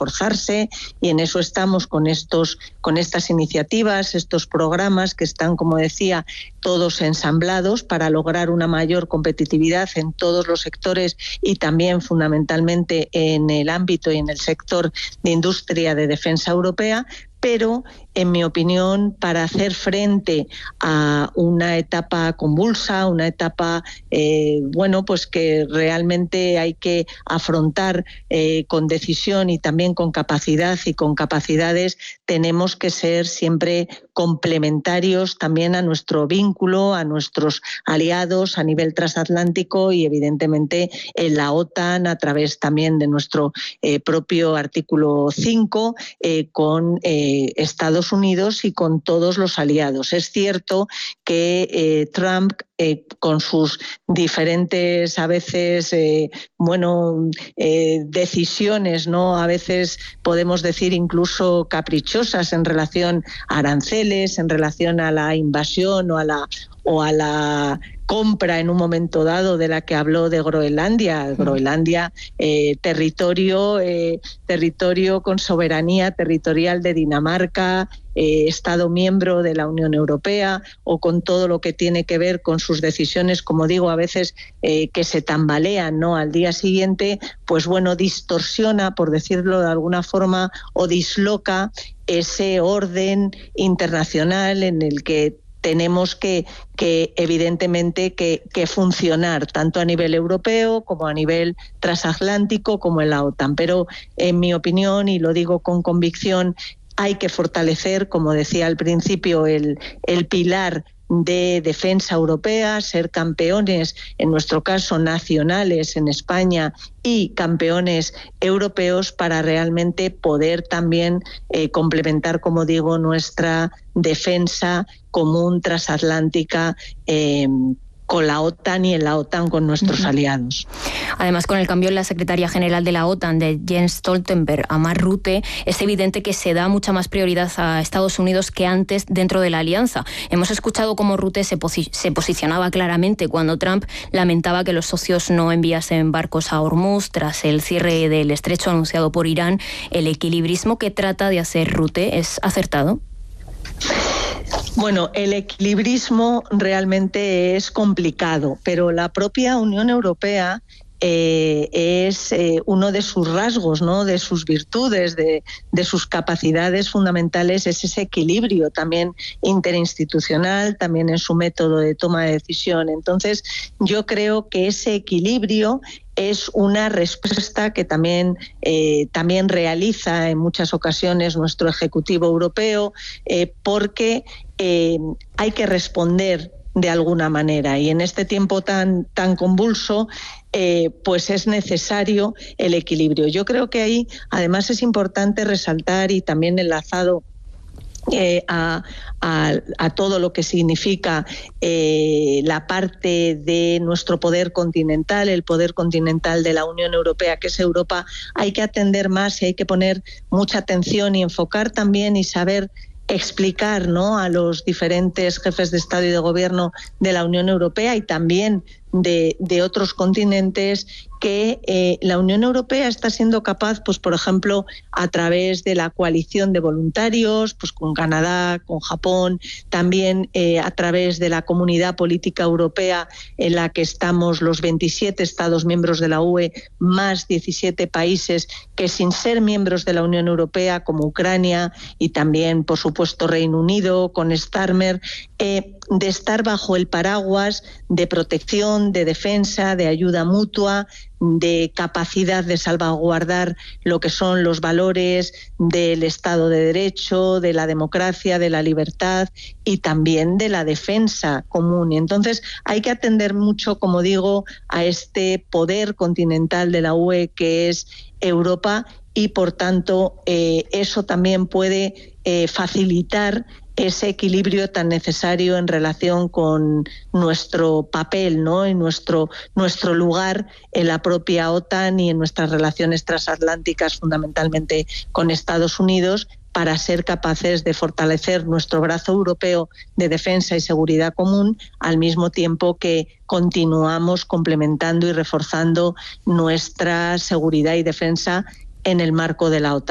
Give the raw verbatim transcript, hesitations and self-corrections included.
reforzarse, y en eso estamos con estos, con estas iniciativas, estos programas que están, como decía, todos ensamblados para lograr una mayor competitividad en todos los sectores y también fundamentalmente en el ámbito y en el sector de industria de defensa europea. Pero, en mi opinión, para hacer frente a una etapa convulsa, una etapa, eh, bueno, pues que realmente hay que afrontar eh, con decisión y también con capacidad y con capacidades, tenemos que ser siempre complementarios también a nuestro vínculo, a nuestros aliados a nivel transatlántico y, evidentemente, en la OTAN a través también de nuestro eh, propio artículo cinco eh, con eh, Estados Unidos y con todos los aliados. Es cierto que eh, Trump, eh, con sus diferentes, a veces, eh, bueno, eh, decisiones, ¿no? A veces podemos decir incluso caprichosas en relación a aranceles, en relación a la invasión o a la o a la compra en un momento dado de la que habló de Groenlandia. Groenlandia, eh, territorio, eh, territorio con soberanía territorial de Dinamarca, eh, Estado miembro de la Unión Europea, o con todo lo que tiene que ver con sus decisiones, como digo, a veces eh, que se tambalean, ¿no? Al día siguiente, pues bueno, distorsiona, por decirlo de alguna forma, o disloca ese orden internacional en el que tenemos que, que evidentemente, que, que funcionar tanto a nivel europeo como a nivel transatlántico como en la OTAN. Pero, en mi opinión, y lo digo con convicción, hay que fortalecer, como decía al principio, el, el pilar de defensa europea, ser campeones, en nuestro caso nacionales en España, y campeones europeos, para realmente poder también eh, complementar, como digo, nuestra defensa común transatlántica eh, con la OTAN y en la OTAN con nuestros uh-huh. aliados. Además, con el cambio en la secretaria general de la OTAN, de Jens Stoltenberg a Mark Rutte, es evidente que se da mucha más prioridad a Estados Unidos que antes dentro de la alianza. Hemos escuchado cómo Rutte se, posi- se posicionaba claramente cuando Trump lamentaba que los socios no enviasen barcos a Hormuz tras el cierre del estrecho anunciado por Irán. ¿El equilibrismo que trata de hacer Rutte es acertado? Bueno, el equilibrismo realmente es complicado, pero la propia Unión Europea eh, es eh, uno de sus rasgos, ¿no? De sus virtudes, de, de sus capacidades fundamentales, es ese equilibrio también interinstitucional, también en su método de toma de decisión. Entonces, yo creo que ese equilibrio es una respuesta que también, eh, también realiza en muchas ocasiones nuestro Ejecutivo Europeo, eh, porque eh, hay que responder de alguna manera, y en este tiempo tan, tan convulso, eh, pues es necesario el equilibrio. Yo creo que ahí además es importante resaltar, y también enlazado Eh, a, a, a todo lo que significa eh, la parte de nuestro poder continental, el poder continental de la Unión Europea, que es Europa, hay que atender más y hay que poner mucha atención y enfocar también y saber explicar, ¿no?, a los diferentes jefes de Estado y de Gobierno de la Unión Europea y también de, de otros continentes, que eh, la Unión Europea está siendo capaz, pues por ejemplo, a través de la coalición de voluntarios, pues con Canadá, con Japón, también eh, a través de la Comunidad Política Europea, en la que estamos los veintisiete Estados miembros de la U E, más diecisiete países que, sin ser miembros de la Unión Europea, como Ucrania y también, por supuesto, Reino Unido, con Starmer, eh, de estar bajo el paraguas de protección, de defensa, de ayuda mutua, de capacidad de salvaguardar lo que son los valores del Estado de Derecho, de la democracia, de la libertad y también de la defensa común. Y entonces hay que atender mucho, como digo, a este poder continental de la U E, que es Europa, y por tanto eh, eso también puede eh, facilitar ese equilibrio tan necesario en relación con nuestro papel, ¿no?, y nuestro, nuestro lugar en la propia OTAN y en nuestras relaciones transatlánticas, fundamentalmente con Estados Unidos, para ser capaces de fortalecer nuestro brazo europeo de defensa y seguridad común, al mismo tiempo que continuamos complementando y reforzando nuestra seguridad y defensa en el marco de la OTAN.